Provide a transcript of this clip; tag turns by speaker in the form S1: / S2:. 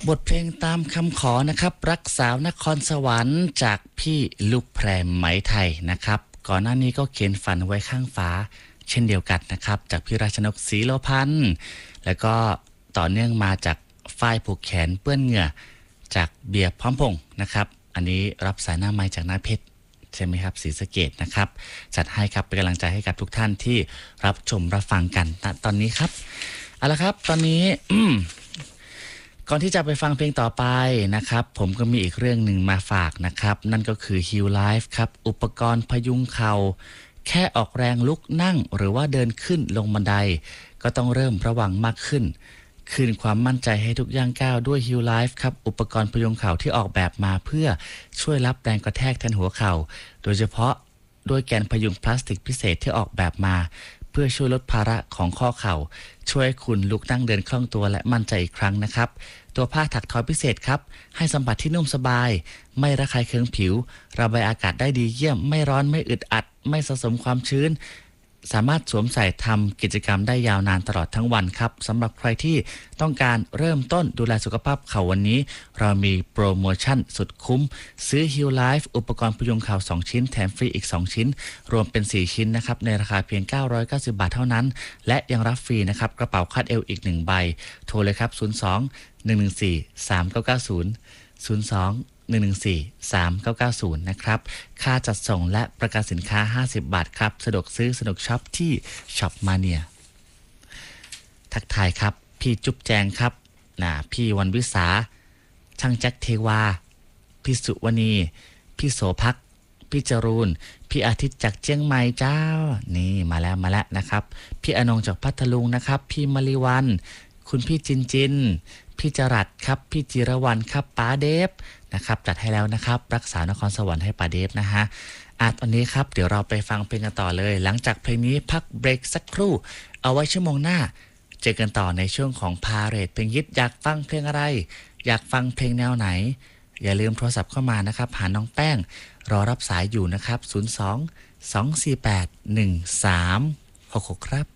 S1: บทเพลงตามคำขอนะครับรักสาวนครสวรรค์จากพี่ลูกแพรไหมไทยนะครับก่อนหน้านี้ก็เขียนฝันไว้ข้างฟ้าเช่นเดียวกันนะครับจากพี่ราชนกศรีโลพันธ์แล้วก็ต่อเนื่องมาจากฝ้ายผูกแขนเปื้อนเหงื่อจากเบียร์พร้อมพงษ์นะครับอันนี้รับสายหน้าไม้จากหน้าเพชรใช่ไหมครับศรีสะเกษนะครับจัดให้ครับเป็นกำลังใจให้กับทุกท่านที่รับชมรับฟังกันณตอนนี้ครับเอาละครับตอนนี้ก่อนที่จะไปฟังเพลงต่อไปนะครับผมก็มีอีกเรื่องหนึ่งมาฝากนะครับนั่นก็คือ Heal Life ครับอุปกรณ์พยุงเข่าแค่ออกแรงลุกนั่งหรือว่าเดินขึ้นลงบันไดก็ต้องเริ่มระวังมากขึ้นคืนความมั่นใจให้ทุกย่างก้าวด้วย Heal Life ครับอุปกรณ์พยุงเข่าที่ออกแบบมาเพื่อช่วยรับแรงกระแทกแทนหัวเข่าโดยเฉพาะด้วยแกนพยุงพลาสติกพิเศษที่ออกแบบมาเพื่อช่วยลดภาระของข้อเข่าช่วยให้คุณลุกนั่งเดินคล่องตัวและมั่นใจอีกครั้งนะครับตัวผ้าถักทอพิเศษครับให้สัมผัสที่นุ่มสบายไม่ระคายเคืองผิวระบายอากาศได้ดีเยี่ยมไม่ร้อนไม่อึดอัดไม่สะสมความชื้นสามารถสวมใส่ทำกิจกรรมได้ยาวนานตลอดทั้งวันครับสำหรับใครที่ต้องการเริ่มต้นดูแลสุขภาพเข่าวันนี้เรามีโปรโมชั่นสุดคุ้มซื้อ Heal Life อุปกรณ์พยุงเข่า2ชิ้นแถมฟรีอีก2ชิ้นรวมเป็น4ชิ้นนะครับในราคาเพียง990 บาทเท่านั้นและยังรับฟรีนะครับกระเป๋าคาดเอวอีก1ใบโทรเลยครับ02-114-3990 02-114-3990 นะครับค่าจัดส่งและประกันสินค้า50 บาทครับสะดวกซื้อสนุกช็อปที่ช็อปมาเนียทักทายครับพี่จุ๊บแจงครับพี่วันวิสาช่างแจ็คเทวาพี่สุวณีพี่โสภักพี่จรูนพี่อาทิตย์จากเจียงใหม่เจ้านี่มาแล้วนะครับพี่อนงจากพัทลุงนะครับพี่มลิวันคุณพี่จินพี่จรัสครับพี่จิรวรรณครับป๋าเดฟนะครับจัดให้แล้วนะครับรักษานครสวรรค์ให้ป๋าเดฟนะฮะตอนนี้ครับเดี๋ยวเราไปฟังเพลงกันต่อเลยหลังจากเพลงนี้พักเบรกสักครู่เอาไว้ชั่วโมงหน้าเจอกันต่อในช่วงของพาเรดเพลงฮิตอยากฟังเพลงอะไรอยากฟังเพลงแนวไหนอย่าลืมโทรศัพท์เข้ามานะครับหาน้องแป้งรอรับสายอยู่นะครับ02 248 1366ครับ